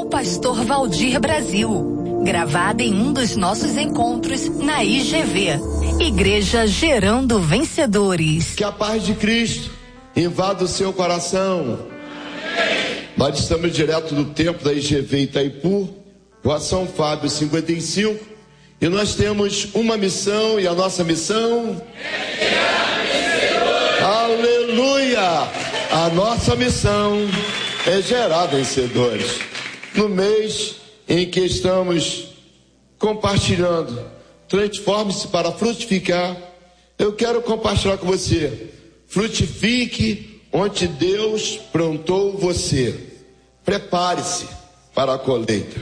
o pastor Valdir Brasil, gravada em um dos nossos encontros na IGV, Igreja Gerando Vencedores. Que a paz de Cristo invada o seu coração. Nós estamos direto do templo da IGV Itaipu, Rua São Fábio 55, e nós temos uma missão, e a nossa missão é gerar vencedores. Aleluia! A nossa missão é gerar vencedores. No mês em que estamos compartilhando, transforme-se para frutificar, eu quero compartilhar com você. Frutifique onde Deus plantou você. Prepare-se para a colheita.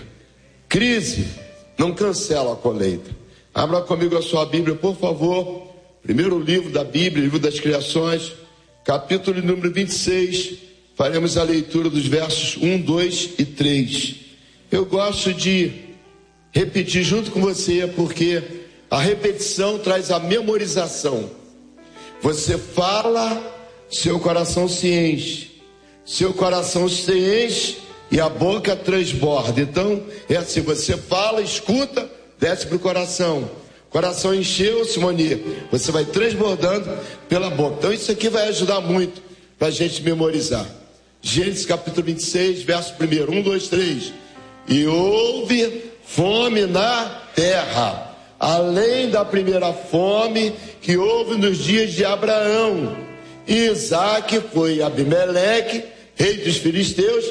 Crise não cancela a colheita. Abra comigo a sua Bíblia, por favor. Primeiro livro da Bíblia, livro das Criações, capítulo número 26. Faremos a leitura dos versos 1, 2 e 3. Eu gosto de repetir junto com você, porque a repetição traz a memorização. Você fala, seu coração se enche. Seu coração se enche e a boca transborda. Então, é assim, você fala, escuta, desce para o coração. Coração encheu, Simone, você vai transbordando pela boca. Então, isso aqui vai ajudar muito para a gente memorizar. Gênesis capítulo 26, verso 1, 1, 2, 3. E houve fome na terra, além da primeira fome que houve nos dias de Abraão. E Isaque foi Abimeleque, rei dos filisteus,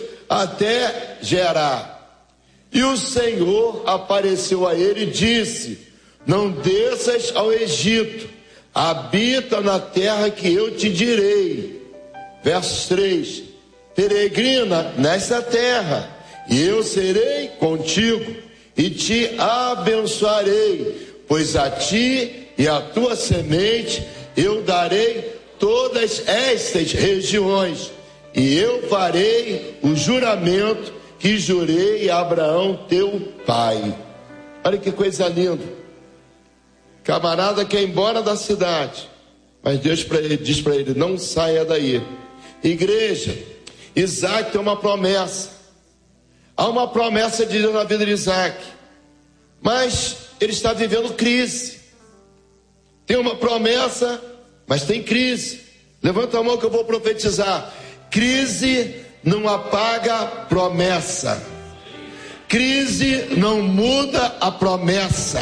até Gerar. E o Senhor apareceu a ele e disse: não desças ao Egito, habita na terra que eu te direi. Verso 3: peregrina nessa terra, e eu serei contigo, e te abençoarei, pois a ti e a tua semente eu darei todas estas regiões, e eu farei o juramento que jurei a Abraão teu pai. Olha que coisa linda. Camarada quer ir embora da cidade, mas Deus diz para ele: não saia daí. Igreja, Isaque tem uma promessa. Há uma promessa de Deus na vida de Isaque, mas ele está vivendo crise. Tem uma promessa, mas tem crise. Levanta a mão que eu vou profetizar. Crise não apaga promessa. Crise não muda a promessa.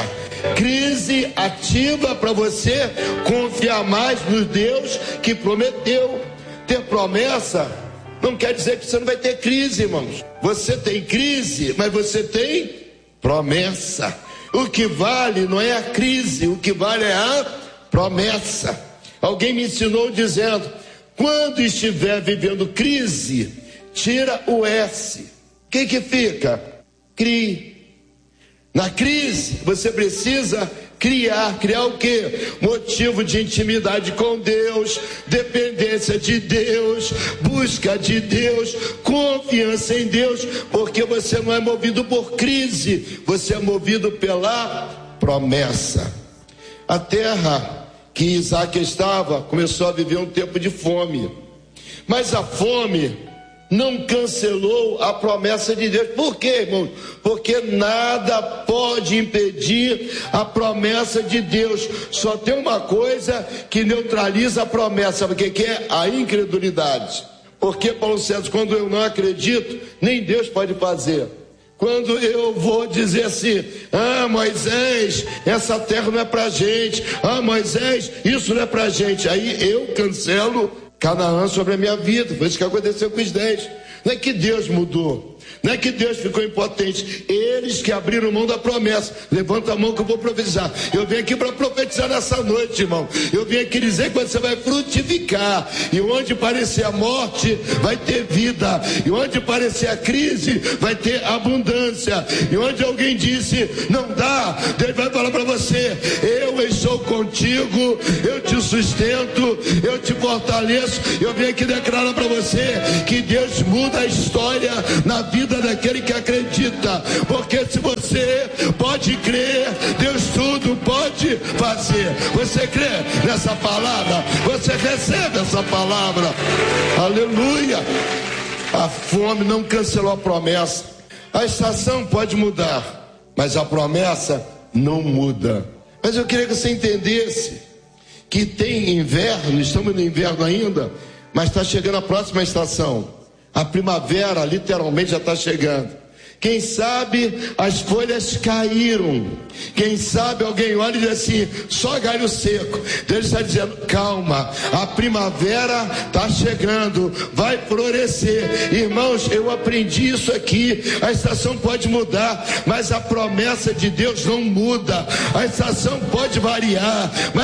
Crise ativa para você confiar mais no Deus que prometeu. Ter promessa não quer dizer que você não vai ter crise, irmãos. Você tem crise, mas você tem promessa. O que vale não é a crise, o que vale é a promessa. Alguém me ensinou dizendo: quando estiver vivendo crise, tira o S. O que fica? Crie. Na crise, você precisa criar o quê? Motivo de intimidade com Deus, dependência de Deus, busca de Deus, confiança em Deus, porque você não é movido por crise, você é movido pela promessa. A terra que Isaque estava começou a viver um tempo de fome, mas a fome não cancelou a promessa de Deus. Por quê, irmão? Porque nada pode impedir a promessa de Deus. Só tem uma coisa que neutraliza a promessa, sabe o que é? A incredulidade. Porque, Paulo César, quando eu não acredito, nem Deus pode fazer. Quando eu vou dizer assim: ah, Moisés, essa terra não é pra gente, ah, Moisés, isso não é pra gente, aí eu cancelo Canaã sobre a minha vida. Foi isso que aconteceu com os 10. Não é que Deus mudou, não é que Deus ficou impotente, eles que abriram mão da promessa. Levanta a mão que eu vou profetizar. Eu vim aqui para profetizar nessa noite, irmão. Eu vim aqui dizer que você vai frutificar, e onde parecer a morte vai ter vida, e onde parecer a crise vai ter abundância, e onde alguém disse não dá, Deus vai falar para você: eu estou contigo, eu te sustento, eu te fortaleço. Eu vim aqui declarar para você que Deus muda a história na vida daquele que acredita, porque se você pode crer, Deus tudo pode fazer. Você crê nessa palavra? Você recebe essa palavra? Aleluia! A fome não cancelou a promessa. A estação pode mudar, mas a promessa não muda. Mas eu queria que você entendesse que tem inverno, estamos no inverno ainda, mas está chegando a próxima estação. A primavera literalmente já está chegando. Quem sabe as folhas caíram. Quem sabe alguém olha e diz assim, só galho seco. Deus está dizendo, calma, a primavera está chegando, vai florescer. Irmãos, eu aprendi isso aqui. A estação pode mudar, mas a promessa de Deus não muda. A estação pode variar, mas